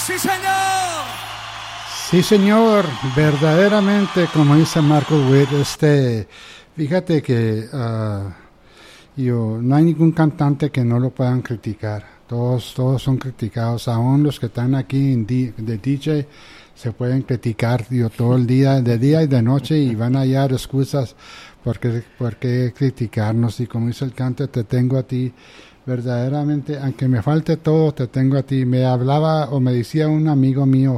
Sí, señor. Sí, señor, verdaderamente, como dice Marcos Witt, fíjate que no hay ningún cantante que no lo puedan criticar. Todos son criticados, aún los que están aquí de DJ se pueden criticar todo el día, de día y de noche, y van a hallar excusas por qué criticarnos. Y como dice el canto, te tengo a ti. Verdaderamente, aunque me falte todo, te tengo a ti. Me hablaba o me decía un amigo mío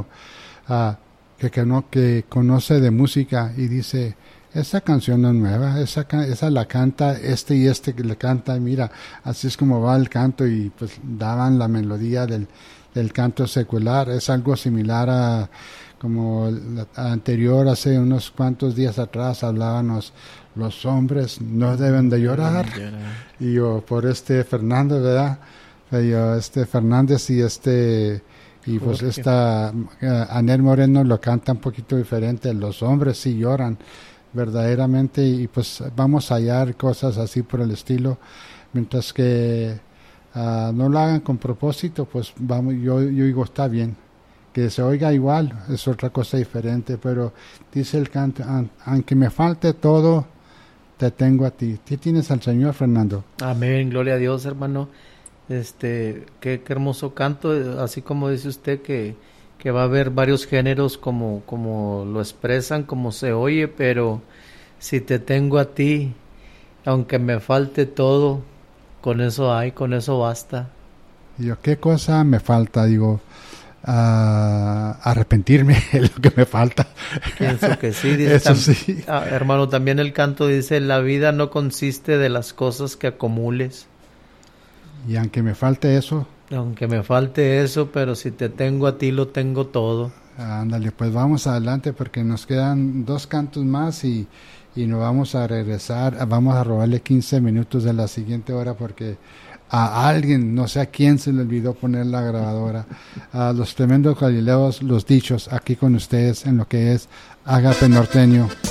que conoce de música y dice, esa canción no es nueva, esa la canta y que le canta, y mira, así es como va el canto, y pues daban la melodía del canto secular. Es algo similar a como anterior, hace unos cuantos días atrás hablábamos, los hombres no deben de llorar. Y yo, por Fernando, ¿verdad? Fernández y pues Anel Moreno lo canta un poquito diferente. Los hombres sí lloran verdaderamente, y pues vamos a hallar cosas así por el estilo, mientras que no lo hagan con propósito, pues vamos, yo digo, está bien. Que se oiga igual es otra cosa diferente, pero dice el canto, aunque me falte todo, te tengo a ti. ¿Qué tienes al Señor, Fernando? Amén, gloria a Dios, hermano. Qué hermoso canto, así como dice usted que va a haber varios géneros como lo expresan, como se oye, pero si te tengo a ti, aunque me falte todo, con eso basta. Digo, ¿qué cosa me falta? Digo, arrepentirme es lo que me falta. Pienso que sí, dice. Eso sí. Hermano, también el canto dice, la vida no consiste de las cosas que acumules. Y aunque me falte eso. Aunque me falte eso, pero si te tengo a ti, lo tengo todo. Ándale, pues vamos adelante, porque nos quedan 2 cantos más y nos vamos a regresar. Vamos a robarle 15 minutos de la siguiente hora, porque a alguien, no sé a quién, se le olvidó poner la grabadora. A los tremendos Galileos, los dichos, aquí con ustedes en lo que es Agape Norteño.